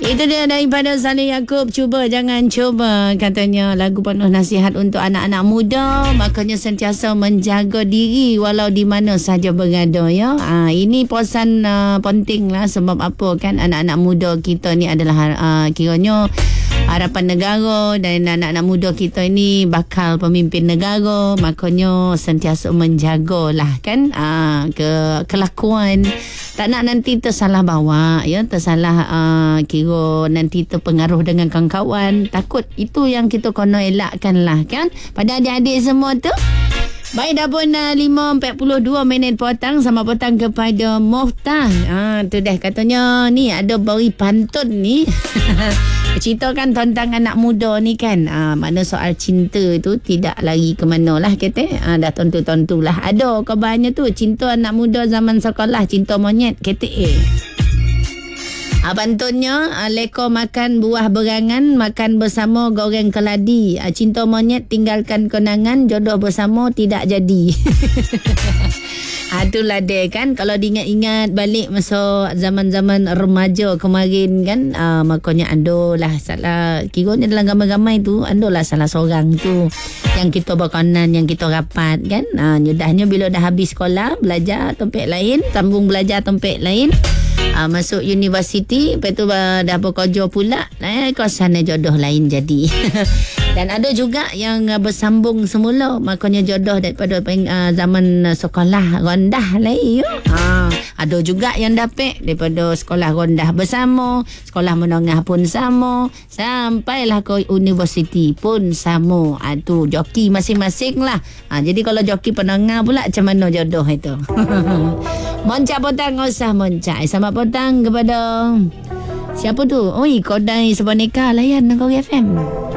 Itu dia daripada Saleh Yaakob. Cuba jangan cuba, katanya. Lagu penuh nasihat untuk anak-anak muda. Makanya sentiasa menjaga diri walau di mana saja berada, ya. Ini pesan penting lah. Sebab apa kan, anak-anak muda kita ni adalah kiranya harapan negara, dan anak-anak muda kita ini bakal pemimpin negara. Makanya sentiasa menjagalah kan kelakuan. Tak nak nanti tersalah bawa, ya, tersalah kira nanti terpengaruh dengan kawan-kawan. Takut itu yang kita kena elakkan lah kan pada adik-adik semua tu. Baik, dah pun 5.42 petang. Selamat petang kepada Moftah. Tu dah katanya ni ada beri pantun ni. Ceritakan tentang anak muda ni kan. Mana soal cinta tu tidak lari ke mana lah kata. Dah tentu-tentu lah. Ada kabarnya tu cinta anak muda zaman sekolah. Cinta monyet kata pantunnya, leko makan buah berangan, makan bersama goreng keladi. Cinta monyet tinggalkan kenangan, jodoh bersama tidak jadi. Itulah dia kan. Kalau diingat-ingat balik masa zaman-zaman remaja kemarin kan, makanya andolah salah, kiranya dalam ramai-ramai tu andolah salah seorang tu yang kita berkanan, yang kita rapat kan. Nyudahnya bila dah habis sekolah, belajar tempat lain, sambung belajar tempat lain, masuk universiti, lepas tu dah bekerja pula, kau sana jodoh lain jadi. Dan ada juga yang bersambung semula, makanya jodoh daripada zaman sekolah rendah lain. Ada juga yang dapat daripada sekolah rendah bersama, sekolah menengah pun sama, sampailah ke universiti pun sama. Tu joki masing-masing lah. Jadi kalau joki penengah pula, macam mana jodoh itu? Moncak petang, usah moncak. Selamat petang kepada siapa tu? Oi, Kodai Sebaneka layan Negeri FM.